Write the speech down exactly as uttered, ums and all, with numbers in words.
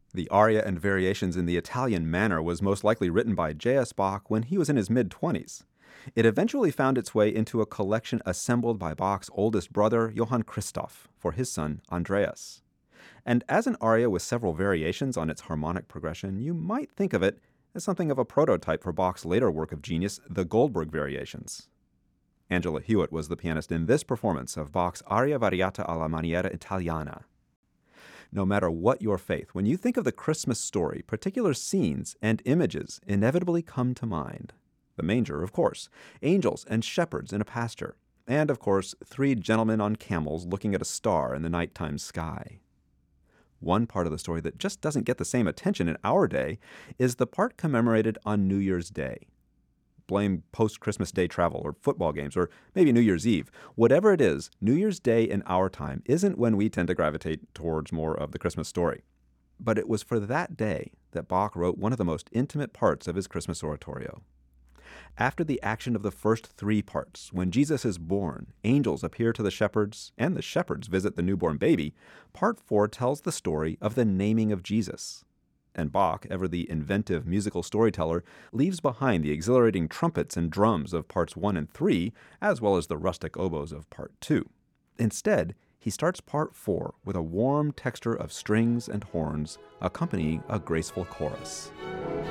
The aria and variations in the Italian manner was most likely written by J S. Bach when he was in his mid-twenties. It eventually found its way into a collection assembled by Bach's oldest brother, Johann Christoph, for his son, Andreas. And as an aria with several variations on its harmonic progression, you might think of it as something of a prototype for Bach's later work of genius, the Goldberg Variations. Angela Hewitt was the pianist in this performance of Bach's Aria Variata alla Maniera Italiana. No matter what your faith, when you think of the Christmas story, particular scenes and images inevitably come to mind. The manger, of course, angels and shepherds in a pasture, and, of course, three gentlemen on camels looking at a star in the nighttime sky. One part of the story that just doesn't get the same attention in our day is the part commemorated on New Year's Day. Blame post-Christmas Day travel or football games or maybe New Year's Eve. Whatever it is, New Year's Day in our time isn't when we tend to gravitate towards more of the Christmas story. But it was for that day that Bach wrote one of the most intimate parts of his Christmas oratorio. After the action of the first three parts, when Jesus is born, angels appear to the shepherds, and the shepherds visit the newborn baby, part four tells the story of the naming of Jesus. And Bach, ever the inventive musical storyteller, leaves behind the exhilarating trumpets and drums of parts one and three, as well as the rustic oboes of part two. Instead, he starts part four with a warm texture of strings and horns accompanying a graceful chorus.